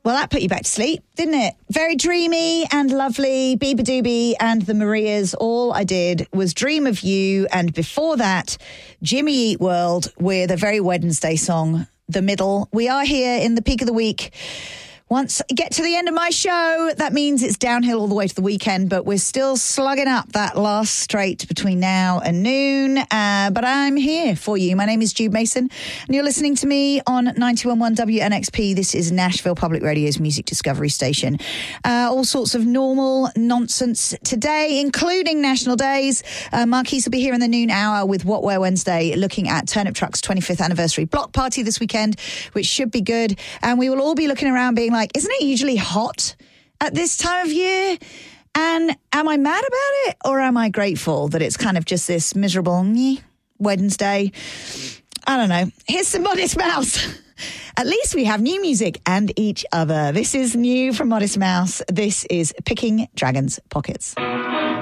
Well, that put you back to sleep, didn't it? Very dreamy and lovely. Bieber Doobie and the Marias. All I did was dream of you. And before that, Jimmy Eat World with a very Wednesday song, The Middle. We are here in the peak of the week. Once I get to the end of my show, that means it's downhill all the way to the weekend, but we're still slugging up that last straight between now and noon. But I'm here for you. My name is Jude Mason, and you're listening to me on 91.1 WNXP. This is Nashville Public Radio's music discovery station. All sorts of normal nonsense today, including national days. Marquise will be here in the noon hour with What Wear Wednesday, looking at Turnip Truck's 25th anniversary block party this weekend, which should be good. And we will all be looking around being like, isn't it usually hot at this time of year? And am I mad about it, or am I grateful that it's kind of just this miserable Wednesday? I don't know. Here's some Modest Mouse. At least we have new music and each other. This is new from Modest Mouse. This is Picking Dragon's Pockets.